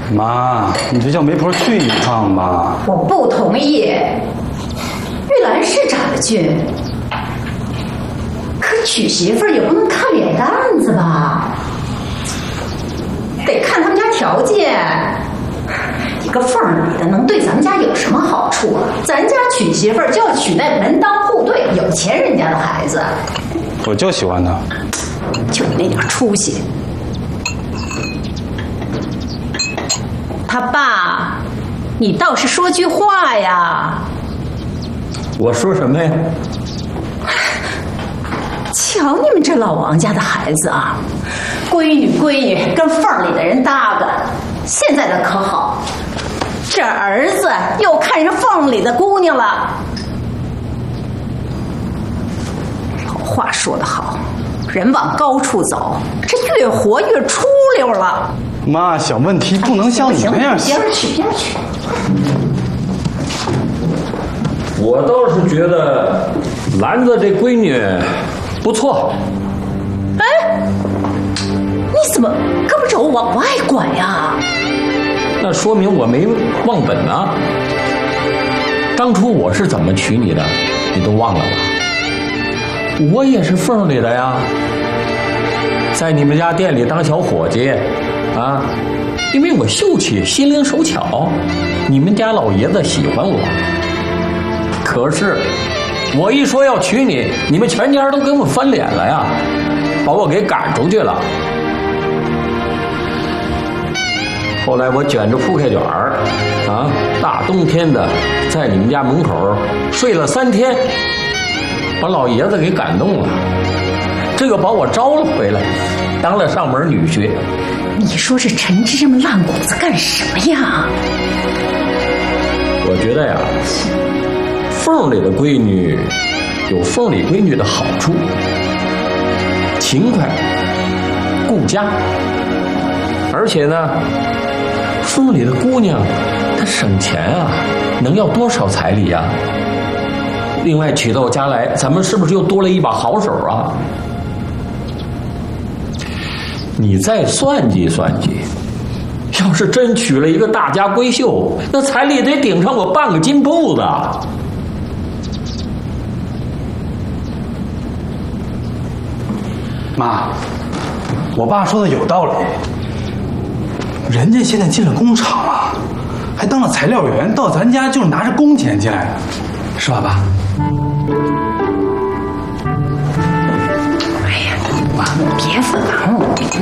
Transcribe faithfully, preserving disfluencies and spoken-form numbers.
妈，你就叫媒婆去一趟吧。 我不同意。玉兰是长得俊，可娶媳妇儿也不能看脸蛋子吧？得看他们家条件。一个缝里的能对咱们家有什么好处啊？咱家娶媳妇儿就要娶那门当户对、有钱人家的孩子。 我就喜欢他。 就你那点出息。他爸，你倒是说句话呀！ 我说什么呀？ 瞧你们这老王家的孩子啊，闺女闺女跟缝里的人搭个，现在的可好，这儿子又看上缝里的姑娘了。老话说得好，人往高处走，这越活越出溜了。 妈，小问题不能像你那样想。 边去边去。 我倒是觉得兰子这闺女不错。 哎，你怎么胳膊肘往外拐呀？ 那说明我没忘本啊。当初我是怎么娶你的，你都忘了吧？我也是缝里的呀，在你们家店里当小伙计啊，因为我秀气、心灵手巧，你们家老爷子喜欢我。可是我一说要娶你，你们全家都跟我翻脸了呀，把我给赶出去了。后来我卷着铺盖卷儿啊，大冬天的在你们家门口睡了三天，把老爷子给感动了，这个把我招了回来，当了上门女婿。 你说这陈芝这么烂谷子干什么呀？ 我觉得呀，缝里的闺女有缝里闺女的好处，勤快、顾家，而且呢，缝里的姑娘她省钱啊，能要多少彩礼呀？另外娶到我家来，咱们是不是又多了一把好手啊？你再算计算计，要是真娶了一个大家闺秀，那彩礼得顶上我半个金铺子。 妈，我爸说的有道理。人家现在进了工厂了，还当了材料员，到咱家就是拿着工钱进来的，是吧，爸？ 哎呀，妈，别烦我。